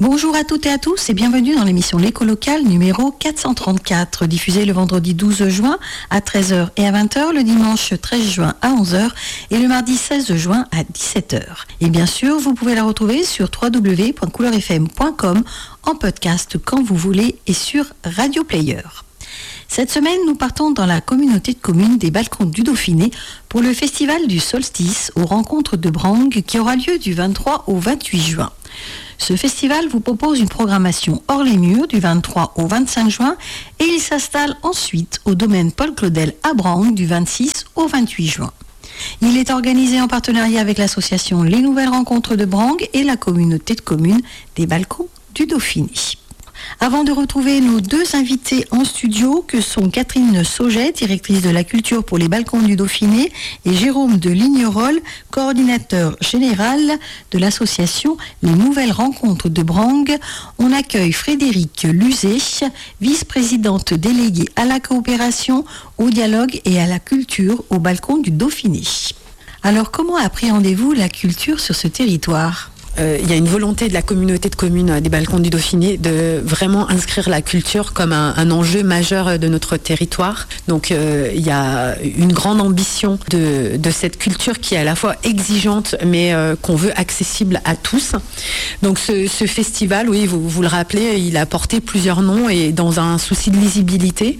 Bonjour à toutes et à tous et bienvenue dans l'émission L'Écho Local numéro 434, diffusée le vendredi 12 juin à 13h et à 20h, le dimanche 13 juin à 11h et le mardi 16 juin à 17h. Et bien sûr, vous pouvez la retrouver sur www.couleurfm.com en podcast quand vous voulez et sur Radio Player. Cette semaine, nous partons dans la communauté de communes des Balcons du Dauphiné pour le festival du solstice aux rencontres de Brangue qui aura lieu du 23 au 28 juin. Ce festival vous propose une programmation hors les murs du 23 au 25 juin et il s'installe ensuite au domaine Paul Claudel à Brangue du 26 au 28 juin. Il est organisé en partenariat avec l'association Les Nouvelles Rencontres de Brangue et la communauté de communes des Balcons du Dauphiné. Avant de retrouver nos deux invités en studio, que sont Catherine Sauget, directrice de la culture pour les Balcons du Dauphiné, et Jérôme de Lignerolles, coordinateur général de l'association Les Nouvelles Rencontres de Brangue, on accueille Frédérique Luzet, vice-présidente déléguée à la coopération, au dialogue et à la culture aux Balcons du Dauphiné. Alors, comment appréhendez-vous la culture sur ce territoire ? Il y a une volonté de la communauté de communes des Balcons du Dauphiné de vraiment inscrire la culture comme un enjeu majeur de notre territoire. Donc il y a une grande ambition de cette culture qui est à la fois exigeante mais qu'on veut accessible à tous. Donc ce festival, oui, vous le rappelez, il a porté plusieurs noms et dans un souci de lisibilité,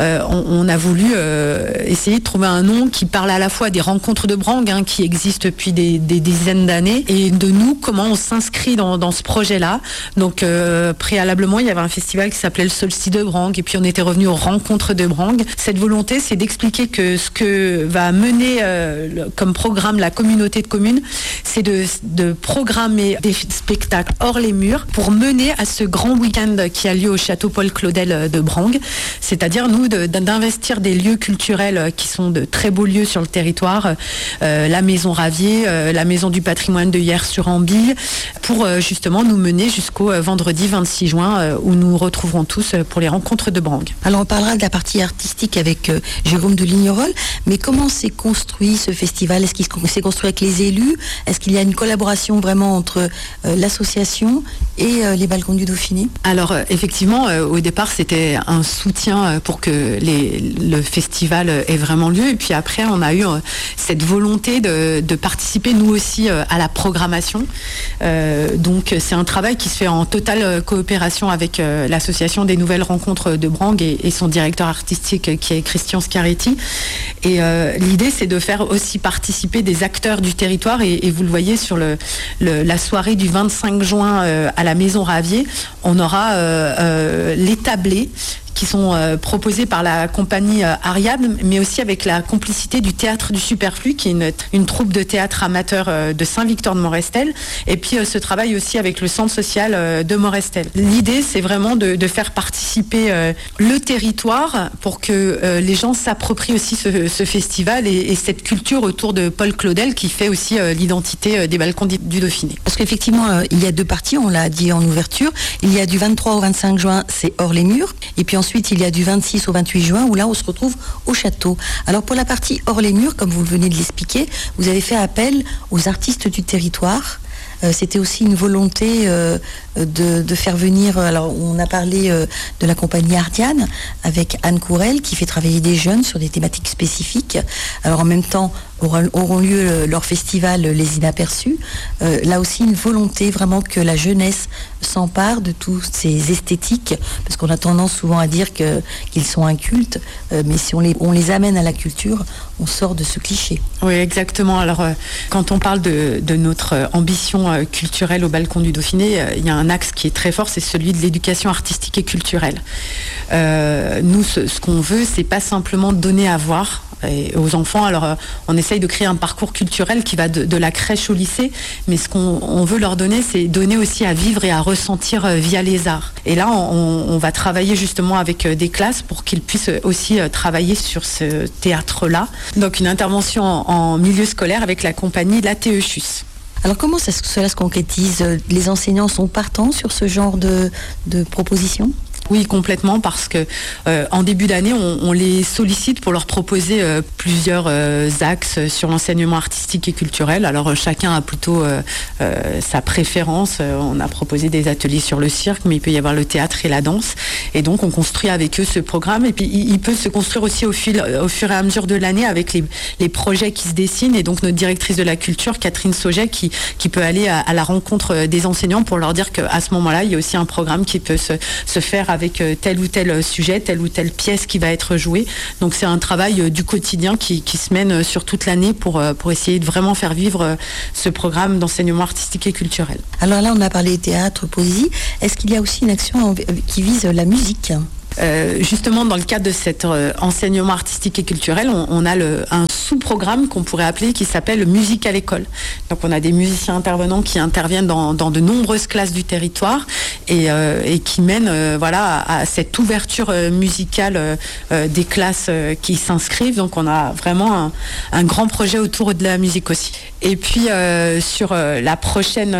on a voulu essayer de trouver un nom qui parle à la fois des rencontres de Brangue qui existent depuis des dizaines d'années et de nous, comment on s'inscrit dans ce projet-là. Donc préalablement, il y avait un festival qui s'appelait le Solstice de Brangue et puis on était revenu aux rencontres de Brangue. Cette volonté, c'est d'expliquer que ce que va mener comme programme la communauté de communes, c'est de programmer des spectacles hors les murs pour mener à ce grand week-end qui a lieu au château Paul Claudel de Brangue. C'est-à-dire, nous, d'investir des lieux culturels qui sont de très beaux lieux sur le territoire, la Maison Ravier, la Maison du patrimoine de Hyères-sur-Amby, pour justement nous mener jusqu'au vendredi 26 juin où nous retrouverons tous pour les rencontres de Brangue. Alors on parlera de la partie artistique avec Jérôme de Lignerolles, mais comment s'est construit ce festival ? Est-ce qu'il s'est construit avec les élus ? Est-ce qu'il y a une collaboration vraiment entre l'association et les Balcons du Dauphiné ? Alors effectivement, au départ c'était un soutien pour que le festival ait vraiment lieu et puis après on a eu cette volonté de participer nous aussi à la programmation. Donc c'est un travail qui se fait en totale coopération avec l'association des Nouvelles Rencontres de Brangue et son directeur artistique qui est Christian Scaretti. Et l'idée c'est de faire aussi participer des acteurs du territoire et vous le voyez sur la soirée du 25 juin à la Maison Ravier, on aura les tablés qui sont proposés par la compagnie Ariadne, mais aussi avec la complicité du Théâtre du Superflu, qui est une troupe de théâtre amateur de Saint-Victor-de-Morestel, et puis ce travail aussi avec le centre social de Morestel. L'idée, c'est vraiment de faire participer le territoire pour que les gens s'approprient aussi ce festival et cette culture autour de Paul Claudel qui fait aussi l'identité des Balcons du Dauphiné. Parce qu'effectivement, il y a deux parties, on l'a dit en ouverture. Il y a du 23 au 25 juin, c'est hors les murs, et puis ensuite, il y a du 26 au 28 juin où là, on se retrouve au château. Alors, pour la partie hors les murs, comme vous venez de l'expliquer, vous avez fait appel aux artistes du territoire. C'était aussi une volonté de faire venir, alors on a parlé de la compagnie Ariadne avec Anne Courel qui fait travailler des jeunes sur des thématiques spécifiques. Alors en même temps auront lieu leur festival Les Inaperçus. Là aussi une volonté vraiment que la jeunesse s'empare de toutes ces esthétiques, parce qu'on a tendance souvent à dire qu'ils sont incultes, mais si on les amène à la culture, on sort de ce cliché. Oui, exactement. Alors quand on parle de notre ambition culturelle au Balcon du Dauphiné, il y a un axe qui est très fort, c'est celui de l'éducation artistique et culturelle. Nous, ce qu'on veut, c'est pas simplement donner à voir aux enfants. Alors, on essaye de créer un parcours culturel qui va de la crèche au lycée, mais ce qu'on veut leur donner, c'est donner aussi à vivre et à ressentir via les arts. Et là, on va travailler justement avec des classes pour qu'ils puissent aussi travailler sur ce théâtre-là. Donc, une intervention en milieu scolaire avec la compagnie Latéeuchus. Alors comment cela se concrétise ? Les enseignants sont partants sur ce genre de propositions ? Oui, complètement, parce que en début d'année, on les sollicite pour leur proposer plusieurs axes sur l'enseignement artistique et culturel. Alors chacun a plutôt sa préférence. On a proposé des ateliers sur le cirque, mais il peut y avoir le théâtre et la danse. Et donc on construit avec eux ce programme. Et puis il peut se construire aussi au fur et à mesure de l'année avec les projets qui se dessinent. Et donc notre directrice de la culture, Catherine Sauget, qui peut aller à la rencontre des enseignants pour leur dire qu'à ce moment-là, il y a aussi un programme qui peut se faire avec tel ou tel sujet, telle ou telle pièce qui va être jouée. Donc c'est un travail du quotidien qui se mène sur toute l'année pour essayer de vraiment faire vivre ce programme d'enseignement artistique et culturel. Alors là, on a parlé théâtre, poésie. Est-ce qu'il y a aussi une action qui vise la musique ? Justement, dans le cadre de cet enseignement artistique et culturel, on a un sous-programme qu'on pourrait appeler qui s'appelle Musique à l'école. Donc on a des musiciens intervenants qui interviennent dans de nombreuses classes du territoire et qui mènent à cette ouverture musicale des classes qui s'inscrivent. Donc on a vraiment un grand projet autour de la musique aussi. Et puis sur la prochaine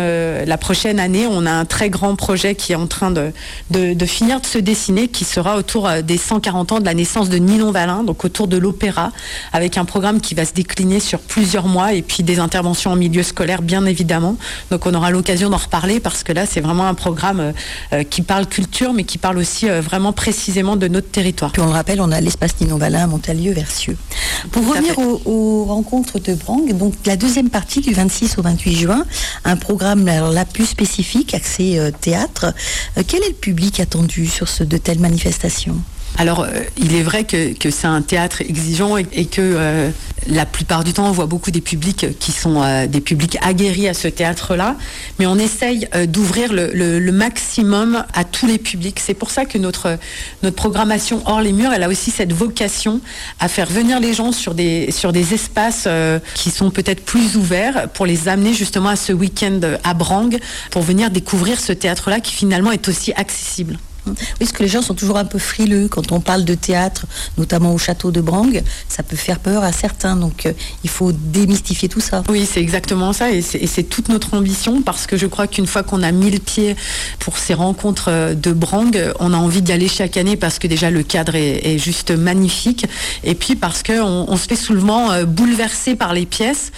année, on a un très grand projet qui est en train de finir de se dessiner, qui sera autour des 140 ans de la naissance de Ninon Wallin, donc autour de l'opéra, avec un programme qui va se décliner sur plusieurs mois et puis des interventions en milieu scolaire, bien évidemment. Donc on aura l'occasion d'en reparler parce que là, c'est vraiment un programme qui parle culture, mais qui parle aussi vraiment précisément de notre territoire. Puis on le rappelle, on a l'espace Ninon Wallin à Montalieu-Versieux. Pour revenir aux rencontres de Brangue, donc la deuxième partie du 26 au 28 juin, un programme là plus spécifique, axé théâtre. Quel est le public attendu sur de telles manifestations ? Alors, il est vrai que c'est un théâtre exigeant et que la plupart du temps, on voit beaucoup des publics qui sont des publics aguerris à ce théâtre-là, mais on essaye d'ouvrir le maximum à tous les publics. C'est pour ça que notre programmation hors les murs, elle a aussi cette vocation à faire venir les gens sur des espaces qui sont peut-être plus ouverts pour les amener justement à ce week-end à Brangue pour venir découvrir ce théâtre-là qui finalement est aussi accessible. Oui, parce que les gens sont toujours un peu frileux quand on parle de théâtre, notamment au château de Brangue. Ça peut faire peur à certains, donc il faut démystifier tout ça. Oui, c'est exactement ça, et c'est toute notre ambition, parce que je crois qu'une fois qu'on a mis le pied pour ces rencontres de Brangue, on a envie d'y aller chaque année, parce que déjà le cadre est juste magnifique, et puis parce qu'on se fait souvent bouleverser par les pièces,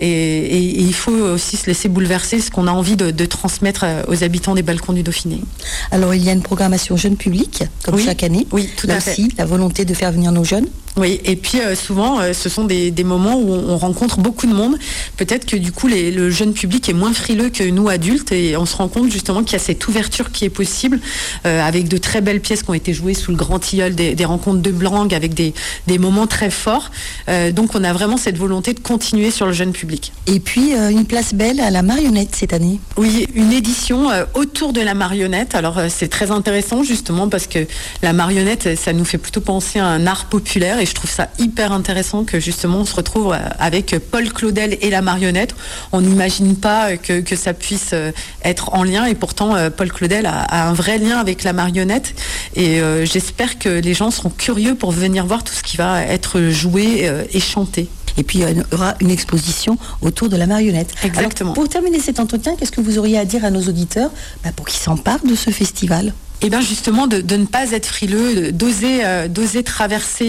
et il faut aussi se laisser bouleverser ce qu'on a envie de transmettre aux habitants des balcons du Dauphiné. Alors il y a une programmation jeune public, comme chaque année. Oui, tout à fait. Là aussi, la volonté de faire venir nos jeunes. Oui, et puis souvent, ce sont des moments où on rencontre beaucoup de monde. Peut-être que du coup, le jeune public est moins frileux que nous adultes, et on se rend compte justement qu'il y a cette ouverture qui est possible, avec de très belles pièces qui ont été jouées sous le grand tilleul des rencontres de Brangue, avec des moments très forts. Donc on a vraiment cette volonté de continuer sur le jeune public. Et puis une place belle à la marionnette cette année. Oui, une édition autour de la marionnette. Alors c'est très intéressant justement parce que la marionnette, ça nous fait plutôt penser à un art populaire, et je trouve ça hyper intéressant que justement on se retrouve avec Paul Claudel et la marionnette. On n'imagine pas que ça puisse être en lien, et pourtant Paul Claudel a un vrai lien avec la marionnette, et j'espère que les gens seront curieux pour venir voir tout ce qui va être joué et chanté. Et puis il y aura une exposition autour de la marionnette. Exactement. Alors, pour terminer cet entretien, qu'est-ce que vous auriez à dire à nos auditeurs pour qu'ils s'emparent de ce festival ? Eh bien justement de ne pas être frileux, d'oser traverser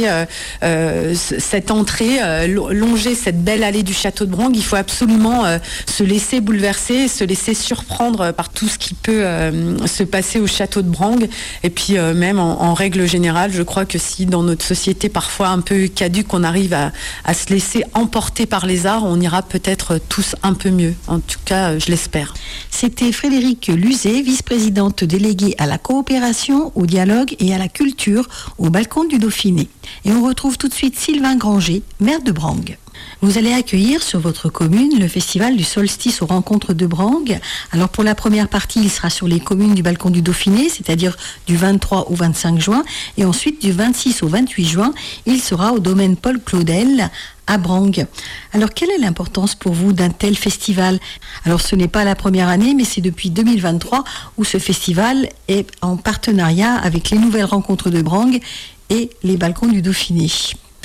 cette entrée, longer cette belle allée du château de Brangue. Il faut absolument se laisser bouleverser, se laisser surprendre par tout ce qui peut se passer au château de Brangue. Et puis même en règle générale, je crois que si dans notre société parfois un peu caduque, on arrive à se laisser emporter par les arts, on ira peut-être tous un peu mieux. En tout cas, je l'espère. C'était Frédérique Luzet, vice-présidente déléguée à la coopération, au dialogue et à la culture au balcon du Dauphiné. Et on retrouve tout de suite Sylvain Granger, maire de Brangue. Vous allez accueillir sur votre commune le festival du solstice aux rencontres de Brangue. Alors pour la première partie, il sera sur les communes du balcon du Dauphiné, c'est-à-dire du 23 au 25 juin. Et ensuite, du 26 au 28 juin, il sera au domaine Paul Claudel à Brangue. Alors quelle est l'importance pour vous d'un tel festival ? Alors ce n'est pas la première année, mais c'est depuis 2023 où ce festival est en partenariat avec les nouvelles rencontres de Brangue et les balcons du Dauphiné.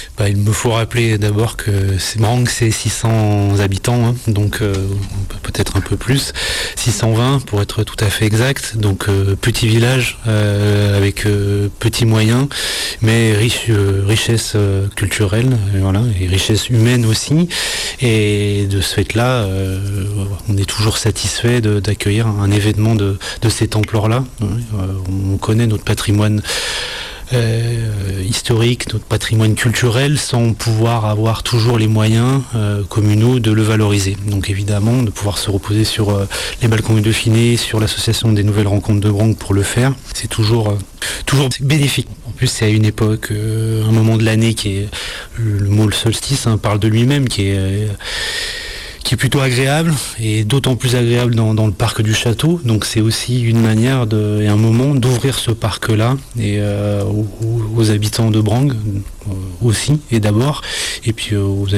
Il me faut rappeler d'abord que Brangue, c'est 600 habitants, donc peut-être un peu plus, 620 pour être tout à fait exact. Donc petit village avec petits moyens, mais richesse culturelle, et richesse humaine aussi. Et de ce fait-là, on est toujours satisfait d'accueillir un événement de cette ampleur-là. On connaît notre patrimoine historique, notre patrimoine culturel, sans pouvoir avoir toujours les moyens communaux de le valoriser. Donc évidemment, de pouvoir se reposer sur les balcons du Dauphiné, sur l'association des nouvelles rencontres de Brangue pour le faire, c'est toujours bénéfique. En plus, c'est à une époque, un moment de l'année qui est, le mot le solstice parle de lui-même, qui est plutôt agréable, et d'autant plus agréable dans le parc du château. Donc c'est aussi une manière et un moment d'ouvrir ce parc-là et aux habitants de Brangue aussi, et d'abord, et puis aux